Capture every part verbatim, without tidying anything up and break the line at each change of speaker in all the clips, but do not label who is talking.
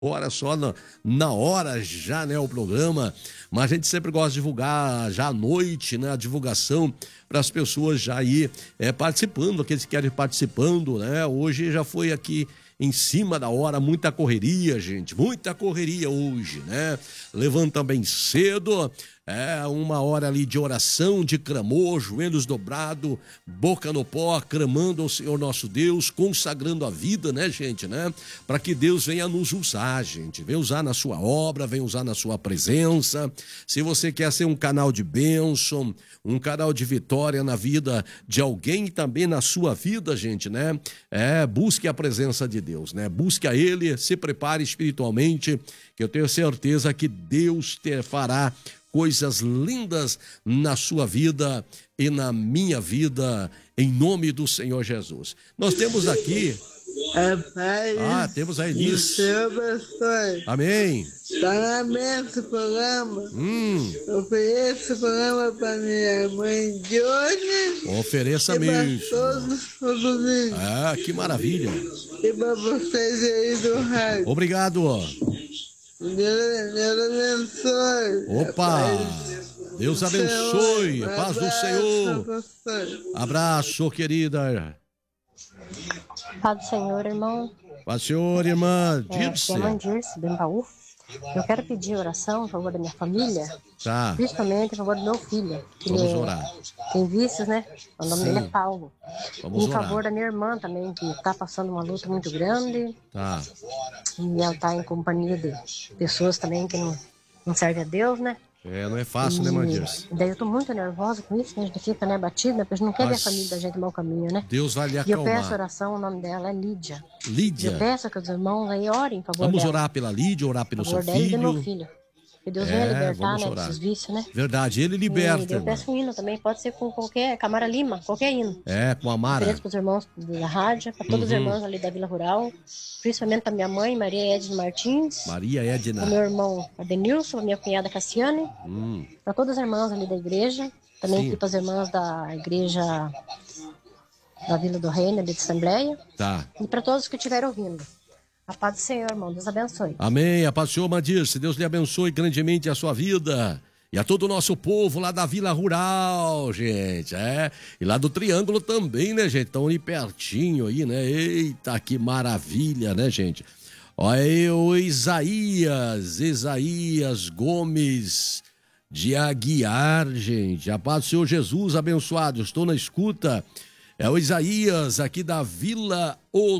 Olha só, na, na hora já, né, o programa, mas a gente sempre gosta de divulgar já à noite, né, a divulgação para as pessoas já ir é, participando, aqueles que querem participando, né, hoje já foi aqui em cima da hora, muita correria, gente, muita correria hoje, né, levanta bem cedo, é uma hora ali de oração, de clamor, joelhos dobrados, boca no pó, clamando ao Senhor nosso Deus, consagrando a vida, né, gente, né? Para que Deus venha nos usar, gente. Venha usar na sua obra, venha usar na sua presença. Se você quer ser um canal de bênção, um canal de vitória na vida de alguém e também na sua vida, gente, né? É, busque a presença de Deus, né? Busque a Ele, se prepare espiritualmente, que eu tenho certeza que Deus te fará coisas lindas na sua vida e na minha vida, em nome do Senhor Jesus. Nós temos aqui...
Rapaz,
ah, temos a Elis. Amém.
Parabéns pelo programa.
Hum.
Eu ofereço o programa para minha mãe de hoje.
Ofereça
e
mesmo.
para todos os ouvintes.
Ah, que maravilha.
E para vocês aí do rádio.
Obrigado.
Deus, Deus abençoe.
Opa! Deus abençoe.
Um
Paz do Senhor. Abraço, querida.
Paz do Senhor, irmão.
Paz do Senhor, irmã.
Dirce. É, é Dirce, bem baú. Eu quero pedir oração a favor da minha família,
tá.
Principalmente a favor do meu filho.
Vamos
ele
orar.
Tem vícios, né? O nome
Sim.
dele é Paulo.
Vamos
em
orar.
favor da minha irmã também, que está passando uma luta muito grande.
Tá.
E ela está em companhia de pessoas também que não, não servem a Deus, né?
É, não é fácil, e, né, Mandirce?
Daí eu tô muito nervosa com isso, né? A gente fica, né, batida, porque a gente não quer
Mas
ver a família da gente mau caminho, né?
Deus vai lhe
E eu
acalmar.
peço oração, o nome dela é Lídia.
Lídia.
Eu peço que os irmãos aí orem em favor
Vamos
dela.
orar pela Lídia, orar pelo seu
dela e do meu
filho.
filho. Que Deus
É,
venha libertar,
vamos
né,
orar.
desses vícios, né?
Verdade, ele liberta.
E eu
irmã.
peço um hino também, pode ser com qualquer, Camara Lima, qualquer hino.
É, com a Mara.
Ofereço para os irmãos da rádio, para todos
Uhum.
os irmãos ali da Vila Rural, principalmente para minha mãe, Maria Edna Martins,
Maria Edna.
para meu irmão Adenilson, para minha cunhada Cassiane,
Hum.
para todas as irmãs ali da igreja, também
Sim.
aqui para as irmãs da igreja da Vila do Reino, ali de Assembleia,
Tá.
e para todos que estiverem ouvindo. A paz do Senhor, irmão, Deus abençoe.
Amém. A paz do Senhor, Mandirce. Deus lhe abençoe grandemente a sua vida. E a todo o nosso povo lá da Vila Rural, gente, é. E lá do Triângulo também, né, gente? Estão ali pertinho aí, né? Eita, que maravilha, né, gente? Olha aí o Isaías, Isaías Gomes de Aguiar, gente. A paz do Senhor Jesus, abençoado. Estou na escuta. É o Isaías aqui da Vila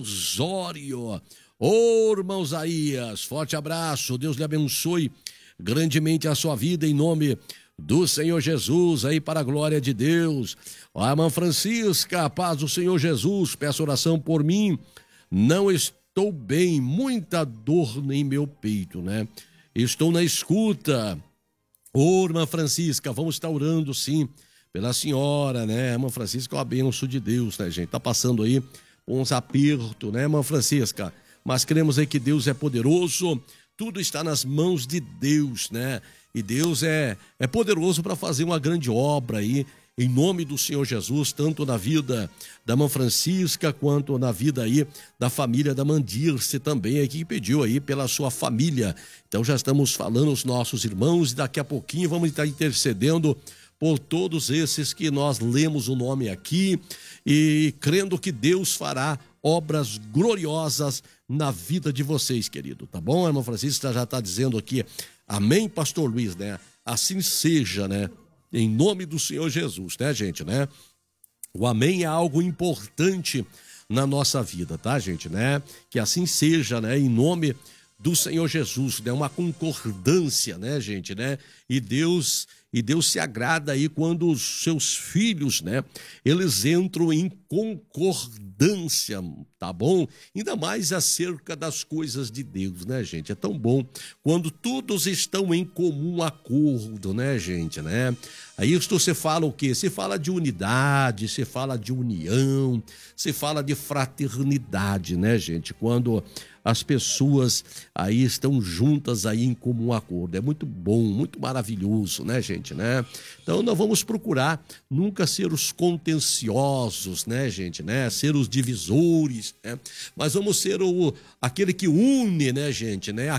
Osório. Ô, irmão Isaías, forte abraço. Deus lhe abençoe grandemente a sua vida em nome do Senhor Jesus, aí para a glória de Deus. Ó, a irmã Francisca, a paz do Senhor Jesus, peço oração por mim, não estou bem, muita dor em meu peito, né? Estou na escuta. Ô, irmã Francisca, vamos estar orando sim pela senhora, né? A irmã Francisca é uma bênção de Deus, né, gente? Tá passando aí uns apertos, né, irmã Francisca? Mas cremos aí que Deus é poderoso, tudo está nas mãos de Deus, né? E Deus é, é poderoso para fazer uma grande obra aí, em nome do Senhor Jesus, tanto na vida da irmã Francisca, quanto na vida aí da família da Mandirce também, aí que pediu aí pela sua família. Então já estamos falando os nossos irmãos e daqui a pouquinho vamos estar intercedendo por todos esses que nós lemos o nome aqui e crendo que Deus fará obras gloriosas na vida de vocês, querido, tá bom? A irmã Francisca já está dizendo aqui, amém, pastor Luiz, né? Assim seja, né? Em nome do Senhor Jesus, né, gente, né? O amém é algo importante na nossa vida, tá, gente, né? Que assim seja, né? Em nome do Senhor Jesus, né? Uma concordância, né, gente, né? E Deus... E Deus se agrada aí quando os seus filhos, né, eles entram em concordância, tá bom? Ainda mais acerca das coisas de Deus, né, gente? É tão bom quando todos estão em comum acordo, né, gente, né? Aí isto você fala o quê? Você fala de unidade, você fala de união, você fala de fraternidade, né, gente? Quando as pessoas aí estão juntas aí em comum acordo. É muito bom, muito maravilhoso, né, gente, né? Então nós vamos procurar nunca ser os contenciosos, né, gente, né? Ser os divisores, né? Mas vamos ser o, aquele que une, né, gente, né?